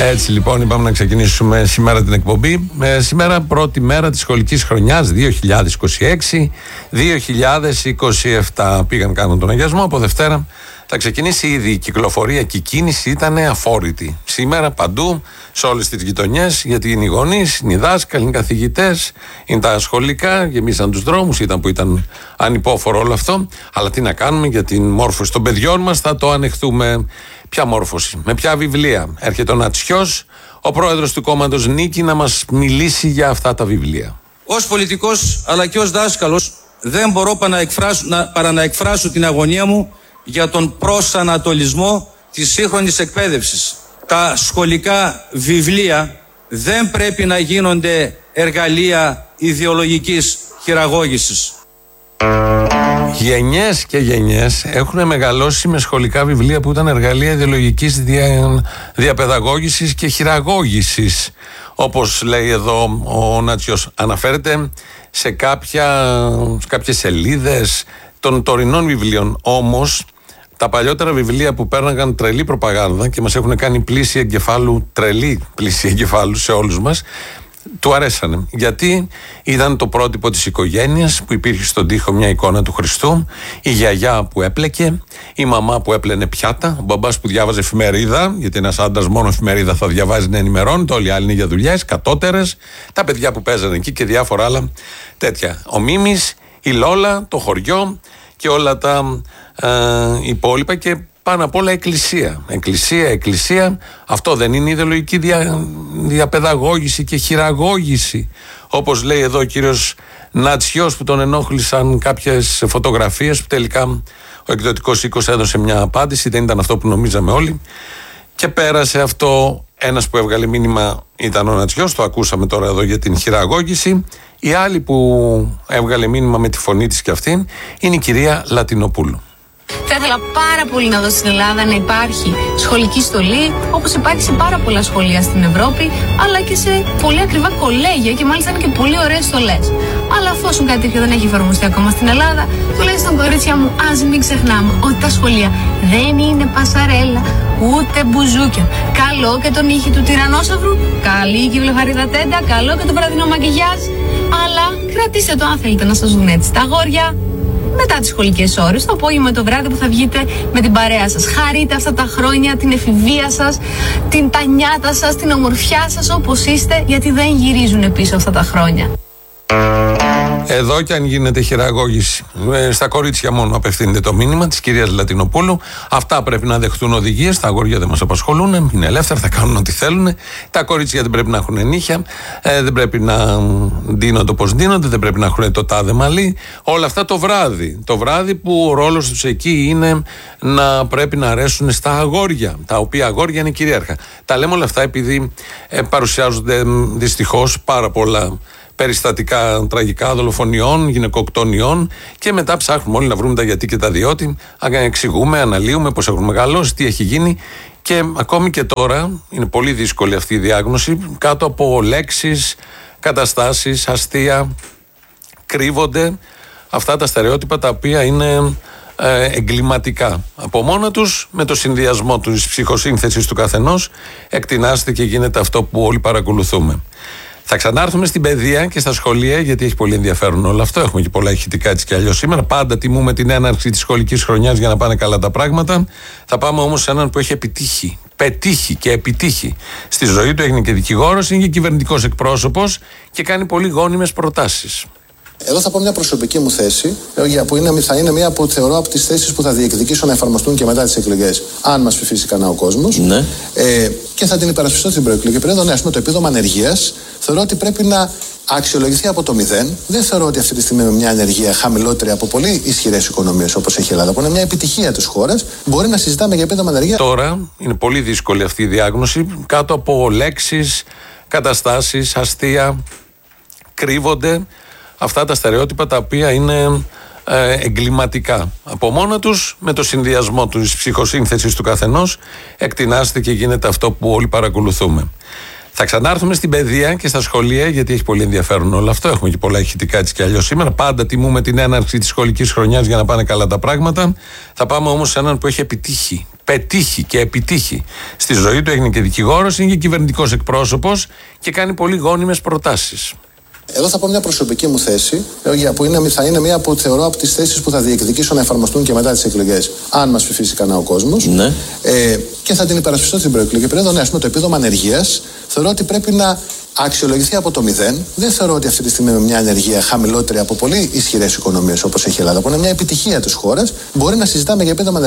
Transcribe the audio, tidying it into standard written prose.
Έτσι λοιπόν είπαμε να ξεκινήσουμε σήμερα την εκπομπή. Σήμερα πρώτη μέρα της σχολικής χρονιάς 2026-2027. Πήγαν κάνουν τον αγιασμό. Από Δευτέρα θα ξεκινήσει ήδη η κυκλοφορία και η κίνηση ήταν αφόρητη. Σήμερα παντού, σε όλες τις γειτονιές, γιατί είναι οι γονείς, είναι οι δάσκαλοι, είναι οι καθηγητές, είναι τα σχολικά, γεμίσαν τους δρόμους, ήταν που ήταν ανυπόφορο όλο αυτό. Αλλά τι να κάνουμε για την μόρφωση των παιδιών μας, θα το ανεχθούμε. Ποια μόρφωση, με ποια βιβλία? Έρχεται ο Νατσιός, ο πρόεδρος του κόμματος Νίκη, να μας μιλήσει για αυτά τα βιβλία. Ως πολιτικός αλλά και ως δάσκαλος δεν μπορώ παρά να εκφράσω την αγωνία μου για τον προσανατολισμό της σύγχρονης εκπαίδευσης. Τα σχολικά βιβλία δεν πρέπει να γίνονται εργαλεία ιδεολογικής χειραγώγησης. Γενιές και γενιές έχουν μεγαλώσει με σχολικά βιβλία που ήταν εργαλεία ιδεολογικής διαπαιδαγώγησης και χειραγώγησης. Όπως λέει εδώ ο Νατσιός, αναφέρεται σε κάποιες σελίδες των τωρινών βιβλίων. Όμως τα παλιότερα βιβλία που πέρναγαν τρελή προπαγάνδα και μας έχουν κάνει πλήση εγκεφάλου, τρελή πλήση εγκεφάλου σε όλους μας, του αρέσανε. Γιατί ήταν το πρότυπο της οικογένειας, που υπήρχε στον τοίχο μια εικόνα του Χριστού, η γιαγιά που έπλεκε, η μαμά που έπλαινε πιάτα, ο μπαμπάς που διάβαζε εφημερίδα, γιατί ένας άντρας μόνο εφημερίδα θα διαβάζει να ενημερώνεται, όλοι οι άλλοι είναι για δουλειές, κατώτερες, τα παιδιά που παίζανε εκεί και διάφορα άλλα τέτοια. Ο Μίμης, η Λόλα, το χωριό και όλα τα υπόλοιπα, και πάνω απ' όλα εκκλησία. Αυτό δεν είναι ιδεολογική διαπαιδαγώγηση και χειραγώγηση? Όπως λέει εδώ ο κύριος Νατσιός, που τον ενόχλησαν κάποιες φωτογραφίες που τελικά ο εκδοτικός οίκος έδωσε μια απάντηση, δεν ήταν αυτό που νομίζαμε όλοι και πέρασε αυτό. Ένας που έβγαλε μήνυμα ήταν ο Νατσιός, το ακούσαμε τώρα εδώ για την χειραγώγηση. Η άλλη που έβγαλε μήνυμα με τη φωνή της και αυτή είναι η κυρία Λατινοπούλου. Θα ήθελα πάρα πολύ να δω στην Ελλάδα να υπάρχει σχολική στολή, όπως υπάρχει σε πάρα πολλά σχολεία στην Ευρώπη, αλλά και σε πολύ ακριβά κολέγια, και μάλιστα είναι και πολύ ωραίες στολές. Αλλά εφόσον κάτι τέτοιο δεν έχει εφαρμοστεί ακόμα στην Ελλάδα, τουλάχιστον κορίτσια μου, ας μην ξεχνάμε ότι τα σχολεία δεν είναι πασαρέλα, ούτε μπουζούκια. Καλό και τον ήχη του τυρανόσαυρου, καλή και η βλεφαρίδα τέντα, καλό και το βραδινό μακιγιάζ. Αλλά κρατήστε το αν θέλετε να σας δουν έτσι τα αγόρια μετά τις σχολικές ώρες, το απόγευμα, το βράδυ που θα βγείτε με την παρέα σας. Χαρείτε αυτά τα χρόνια, την εφηβεία σας, τα νιάτα σας, την ομορφιά σας όπως είστε, γιατί δεν γυρίζουν πίσω αυτά τα χρόνια. Εδώ και αν γίνεται χειραγώγηση, στα κορίτσια μόνο απευθύνεται το μήνυμα της κυρίας Λατινοπούλου. Αυτά πρέπει να δεχτούν οδηγίες. Τα αγόρια δεν μας απασχολούν, είναι ελεύθερα, θα κάνουν ό,τι θέλουν. Τα κορίτσια δεν πρέπει να έχουν νύχια, δεν πρέπει να ντύνονται όπως ντύνονται, δεν πρέπει να έχουν το τάδε μαλλί. Όλα αυτά το βράδυ. Το βράδυ που ο ρόλος τους εκεί είναι να πρέπει να αρέσουν στα αγόρια, τα οποία αγόρια είναι κυρίαρχα. Τα λέμε όλα αυτά επειδή παρουσιάζονται δυστυχώς πάρα πολλά περιστατικά τραγικά δολοφονιών, γυναικοκτονιών, και μετά ψάχνουμε όλοι να βρούμε τα γιατί και τα διότι, εξηγούμε, αναλύουμε πώς έχουν μεγαλώσει, τι έχει γίνει, και ακόμη και τώρα είναι πολύ δύσκολη αυτή η διάγνωση. Κάτω από λέξεις, καταστάσεις, αστεία κρύβονται αυτά τα στερεότυπα, τα οποία είναι εγκληματικά από μόνα τους, με το συνδυασμό της ψυχοσύνθεσης του καθενός εκτινάσεται και γίνεται αυτό που όλοι παρακολουθούμε. Θα ξανάρθουμε στην παιδεία και στα σχολεία, γιατί έχει πολύ ενδιαφέρον όλο αυτό. Έχουμε και πολλά ηχητικά έτσι κι αλλιώς σήμερα. Πάντα τιμούμε την έναρξη της σχολικής χρονιάς για να πάνε καλά τα πράγματα. Θα πάμε όμως σε έναν που έχει πετύχει και επιτύχει στη ζωή του. Έγινε και δικηγόρος, είναι και κυβερνητικός εκπρόσωπος και κάνει πολύ γόνιμες προτάσεις. Εδώ θα πω μια προσωπική μου θέση, που θα είναι μια που θεωρώ από τις θέσεις που θα διεκδικήσω να εφαρμοστούν και μετά τις εκλογές, αν μας ψηφίσει κανένα ο κόσμος. Ναι. Και θα την υπερασπιστώ στην προεκλογική περίοδο. Ναι, το επίδομα ανεργίας θεωρώ ότι πρέπει να αξιολογηθεί από το 0. Δεν θεωρώ ότι αυτή τη στιγμή με μια ανεργία χαμηλότερη από πολύ ισχυρές οικονομίες όπως έχει η Ελλάδα, που είναι μια επιτυχία της χώρας, μπορεί να συζητάμε για επίδομα ανεργίας. Τώρα είναι πολύ δύσκολη αυτή η διάγνωση. Κάτω από λέξεις, καταστάσεις, αστεία κρύβονται αυτά τα στερεότυπα, τα οποία είναι εγκληματικά από μόνα τους, με το συνδυασμό της ψυχοσύνθεσης του καθενός εκτινάσεται και γίνεται αυτό που όλοι παρακολουθούμε. Θα ξανάρθουμε στην παιδεία και στα σχολεία, γιατί έχει πολύ ενδιαφέρον όλο αυτό. Έχουμε και πολλά ηχητικά έτσι κι αλλιώς σήμερα. Πάντα τιμούμε την έναρξη της σχολικής χρονιάς για να πάνε καλά τα πράγματα. Θα πάμε όμως σε έναν που έχει πετύχει και επιτύχει στη ζωή του. Έγινε και δικηγόρος, είναι και κυβερνητικός εκπρόσωπος και κάνει πολύ γόνιμες προτάσεις. Εδώ θα πω μια προσωπική μου θέση, που θα είναι μία που θεωρώ από τις θέσεις που θα διεκδικήσω να εφαρμοστούν και μετά τις εκλογές, αν μας ψηφίσει κανένα ο κόσμος. Ναι. Και θα την υπερασπιστώ στην προεκλογική περίοδο. Ναι, ας πούμε, το επίδομα ανεργίας θεωρώ ότι πρέπει να αξιολογηθεί από το 0. Δεν θεωρώ ότι αυτή τη στιγμή με μια ανεργία χαμηλότερη από πολύ ισχυρές οικονομίες όπως έχει η Ελλάδα, που είναι μια επιτυχία της χώρας, μπορεί να συζητάμε για επίδομα